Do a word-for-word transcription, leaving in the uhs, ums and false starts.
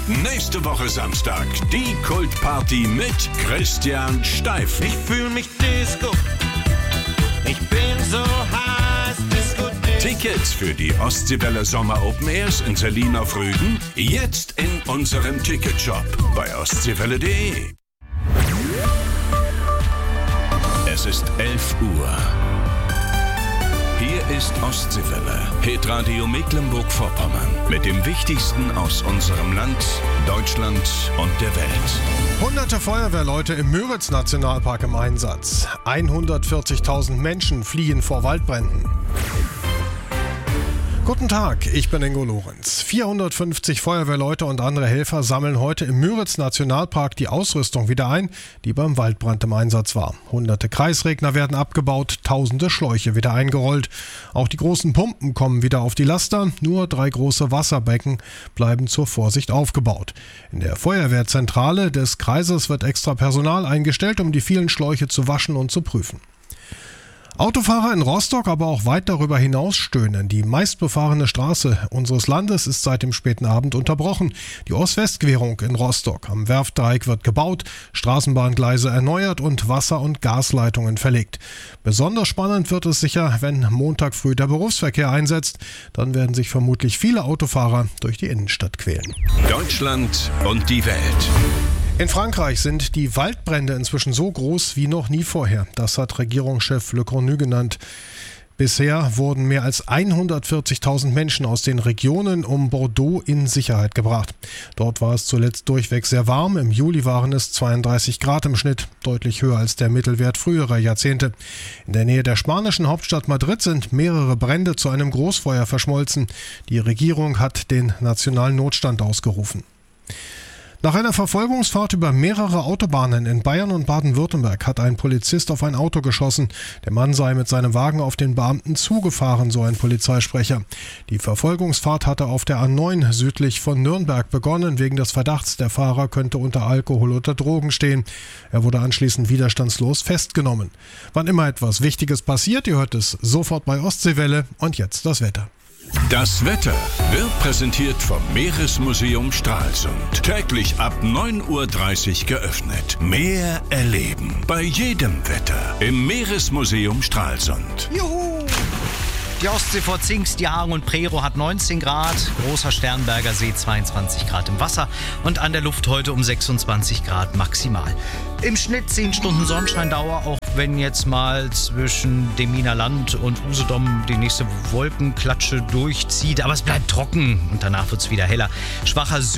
Nächste Woche Samstag die Kultparty mit Christian Steif. Ich fühl mich Disco. Ich bin so heiß, Disco, Disco. Tickets für die Ostseewelle Sommer Open Airs in Selin auf Rügen jetzt in unserem Ticketshop bei ostseewelle punkt de. Es ist elf Uhr. Hier ist Ostseewelle, Hitradio Mecklenburg-Vorpommern mit dem Wichtigsten aus unserem Land, Deutschland und der Welt. Hunderte Feuerwehrleute im Müritz-Nationalpark im Einsatz. hundertvierzigtausend Menschen fliehen vor Waldbränden. Guten Tag, ich bin Ingo Lorenz. vierhundertfünfzig Feuerwehrleute und andere Helfer sammeln heute im Müritz-Nationalpark die Ausrüstung wieder ein, die beim Waldbrand im Einsatz war. Hunderte Kreisregner werden abgebaut, tausende Schläuche wieder eingerollt. Auch die großen Pumpen kommen wieder auf die Laster, nur drei große Wasserbecken bleiben zur Vorsicht aufgebaut. In der Feuerwehrzentrale des Kreises wird extra Personal eingestellt, um die vielen Schläuche zu waschen und zu prüfen. Autofahrer in Rostock, aber auch weit darüber hinaus stöhnen. Die meistbefahrene Straße unseres Landes ist seit dem späten Abend unterbrochen. Die Ost-West-Querung in Rostock am Werftdreieck wird gebaut, Straßenbahngleise erneuert und Wasser- und Gasleitungen verlegt. Besonders spannend wird es sicher, wenn Montag früh der Berufsverkehr einsetzt. Dann werden sich vermutlich viele Autofahrer durch die Innenstadt quälen. Deutschland und die Welt. In Frankreich sind die Waldbrände inzwischen so groß wie noch nie vorher. Das hat Regierungschef Le Cornu genannt. Bisher wurden mehr als hundertvierzigtausend Menschen aus den Regionen um Bordeaux in Sicherheit gebracht. Dort war es zuletzt durchweg sehr warm. Im Juli waren es zweiunddreißig Grad im Schnitt, deutlich höher als der Mittelwert früherer Jahrzehnte. In der Nähe der spanischen Hauptstadt Madrid sind mehrere Brände zu einem Großfeuer verschmolzen. Die Regierung hat den nationalen Notstand ausgerufen. Nach einer Verfolgungsfahrt über mehrere Autobahnen in Bayern und Baden-Württemberg hat ein Polizist auf ein Auto geschossen. Der Mann sei mit seinem Wagen auf den Beamten zugefahren, so ein Polizeisprecher. Die Verfolgungsfahrt hatte auf der A neun südlich von Nürnberg begonnen. Wegen des Verdachts, der Fahrer könnte unter Alkohol oder Drogen stehen. Er wurde anschließend widerstandslos festgenommen. Wann immer etwas Wichtiges passiert, ihr hört es sofort bei Ostseewelle. Und jetzt das Wetter. Das Wetter wird präsentiert vom Meeresmuseum Stralsund. Täglich ab neun Uhr dreißig geöffnet. Meer erleben. Bei jedem Wetter im Meeresmuseum Stralsund. Juhu! Die Ostsee vor Zingst, Jahren und Prerow hat neunzehn Grad, großer Sternberger See zweiundzwanzig Grad im Wasser und an der Luft heute um sechsundzwanzig Grad maximal. Im Schnitt zehn Stunden Sonnenscheindauer, auch wenn jetzt mal zwischen dem Wiener Land und Usedom die nächste Wolkenklatsche durchzieht. Aber es bleibt trocken und danach wird es wieder heller. Schwacher